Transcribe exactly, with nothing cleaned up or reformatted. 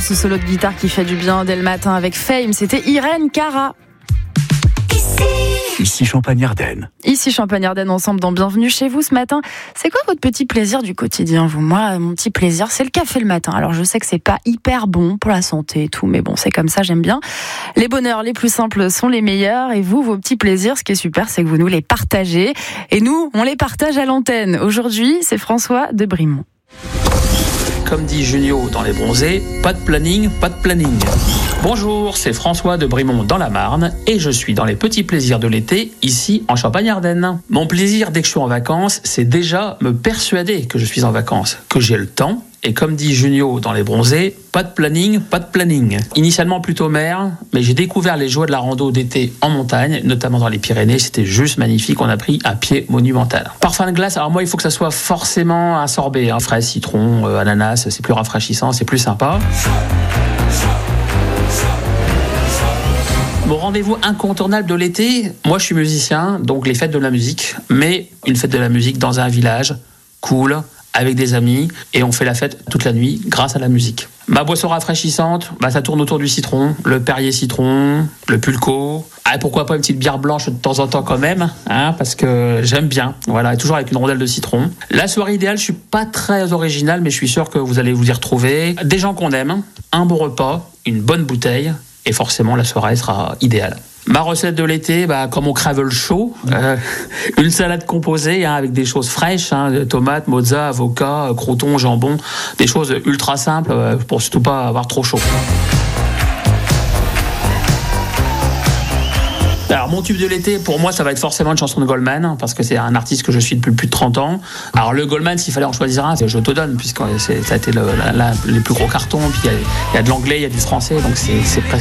ce solo de guitare qui fait du bien dès le matin avec Fame, c'était Irène Cara. Ici Champagne-Ardenne. Ici Champagne-Ardenne, ensemble dans Bienvenue chez vous ce matin. C'est quoi votre petit plaisir du quotidien, vous ? Moi, mon petit plaisir, c'est le café le matin. Alors je sais que c'est pas hyper bon pour la santé et tout, mais bon, c'est comme ça, j'aime bien. Les bonheurs les plus simples sont les meilleurs, et vous, vos petits plaisirs, ce qui est super, c'est que vous nous les partagez. Et nous, on les partage à l'antenne. Aujourd'hui, c'est François de Brimont. Comme dit Junio dans Les Bronzés, pas de planning, pas de planning. Bonjour, c'est François de Brimont dans la Marne et je suis dans les petits plaisirs de l'été, ici en Champagne-Ardenne. Mon plaisir dès que je suis en vacances, c'est déjà me persuader que je suis en vacances, que j'ai le temps. Et comme dit Junio dans Les Bronzés, pas de planning, pas de planning. Initialement plutôt mer, mais j'ai découvert les joies de la rando d'été en montagne, notamment dans les Pyrénées. C'était juste magnifique, on a pris un pied monumental. Parfum de glace, alors moi il faut que ça soit forcément un sorbet, hein. Fraise, citron, euh, ananas, c'est plus rafraîchissant, c'est plus sympa. Mon rendez-vous incontournable de l'été, moi je suis musicien, donc les fêtes de la musique, mais une fête de la musique dans un village, cool, avec des amis, et on fait la fête toute la nuit grâce à la musique. Ma boisson rafraîchissante, bah ça tourne autour du citron, le Perrier citron, le Pulco, ah, pourquoi pas une petite bière blanche de temps en temps quand même, hein, parce que j'aime bien, voilà, et toujours avec une rondelle de citron. La soirée idéale, je suis pas très original, mais je suis sûr que vous allez vous y retrouver. Des gens qu'on aime, un bon repas, une bonne bouteille, et forcément la soirée sera idéale. Ma recette de l'été, bah, comme on crève le chaud, euh, une salade composée hein, avec des choses fraîches, hein, tomates, mozza, avocat, croûtons, jambon, des choses ultra simples euh, pour surtout pas avoir trop chaud. Alors mon tube de l'été, pour moi, ça va être forcément une chanson de Goldman, parce que c'est un artiste que je suis depuis plus de trente ans. Alors le Goldman, s'il fallait en choisir un, c'est Je te donne, puisque c'est, ça a été le, la, la, les plus gros cartons, puis il y, y a de l'anglais, il y a du français, donc c'est, c'est presque